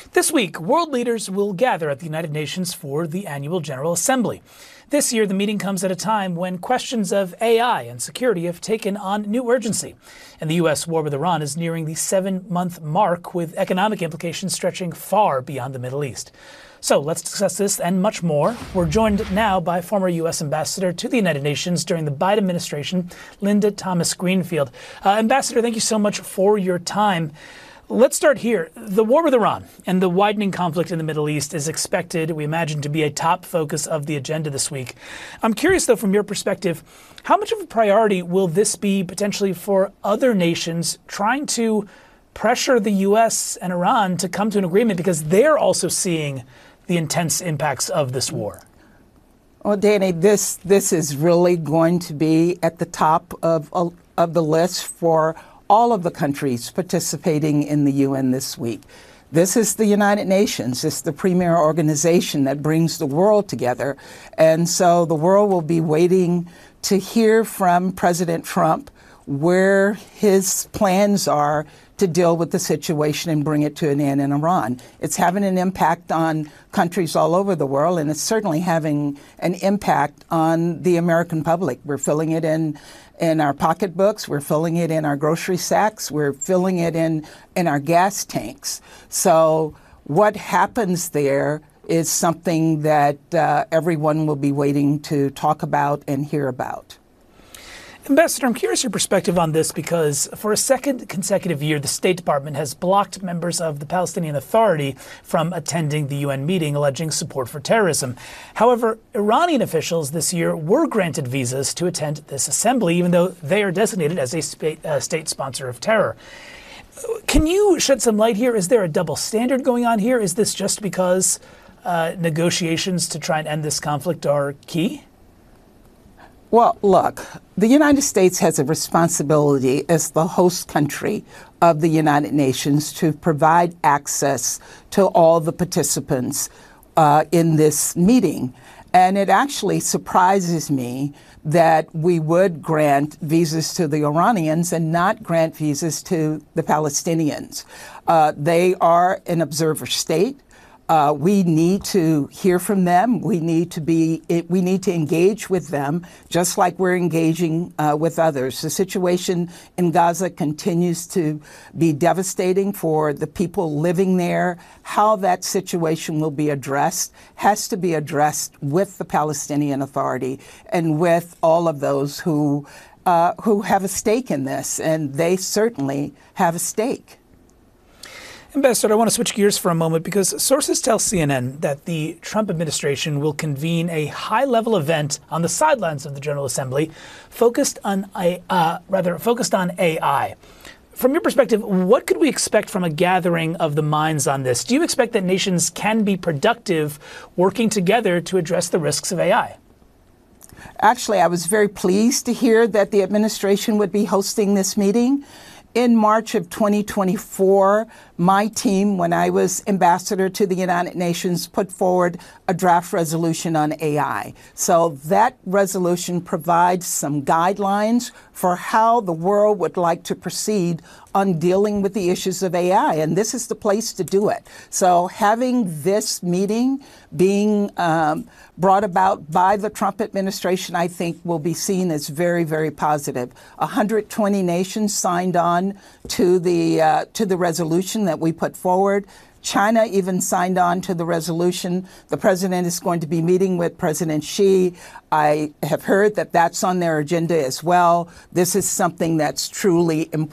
This week, world leaders will gather at the United Nations for the annual General Assembly. This year, the meeting comes at a time when questions of AI and security have taken on new urgency. And the U.S. war with Iran is nearing the 7-month mark, with economic implications stretching far beyond the Middle East. So let's discuss this and much more. We're joined now by former U.S. Ambassador to the United Nations during the Biden administration, Linda Thomas-Greenfield. Ambassador, thank you so much for your time. Let's start here. The war with Iran and the widening conflict in the Middle East is expected, we imagine, to be a top focus of the agenda this week. I'm curious, though, from your perspective, how much of a priority will this be potentially for other nations trying to pressure the U.S. and Iran to come to an agreement because they're also seeing the intense impacts of this war? Well, Danny, this is really going to be at the top of the list for all of the countries participating in the UN this week. This is the United Nations. It's the premier organization that brings the world together. And so the world will be waiting to hear from President Trump where his plans are to deal with the situation and bring it to an end in Iran. It's having an impact on countries all over the world, and it's certainly having an impact on the American public. We're feeling it in our pocketbooks, we're feeling it in our grocery sacks, we're feeling it in our gas tanks. So what happens there is something that everyone will be waiting to talk about and hear about. Ambassador, I'm curious your perspective on this because for a second consecutive year, the State Department has blocked members of the Palestinian Authority from attending the UN meeting, alleging support for terrorism. However, Iranian officials this year were granted visas to attend this assembly, even though they are designated as a state sponsor of terror. Can you shed some light here? Is there a double standard going on here? Is this just because negotiations to try and end this conflict are key? Well, look, the United States has a responsibility as the host country of the United Nations to provide access to all the participants in this meeting. And it actually surprises me that we would grant visas to the Iranians and not grant visas to the Palestinians. They are an observer state. We need to hear from them. We need to engage with them, just like we're engaging with others. The situation in Gaza continues to be devastating for the people living there. How that situation will be addressed has to be addressed with the Palestinian Authority and with all of those who have a stake in this, and they certainly have a stake. Ambassador, I want to switch gears for a moment because sources tell CNN that the Trump administration will convene a high-level event on the sidelines of the General Assembly focused on AI. From your perspective, what could we expect from a gathering of the minds on this? Do you expect that nations can be productive working together to address the risks of AI? Actually, I was very pleased to hear that the administration would be hosting this meeting. In March of 2024, my team, when I was ambassador to the United Nations, put forward a draft resolution on AI. So that resolution provides some guidelines for how the world would like to proceed on dealing with the issues of AI. And this is the place to do it. So having this meeting being brought about by the Trump administration, I think will be seen as very, very positive. 120 nations signed on to the resolution that we put forward. China even signed on to the resolution. The president is going to be meeting with President Xi. I have heard that that's on their agenda as well. This is something that's truly important.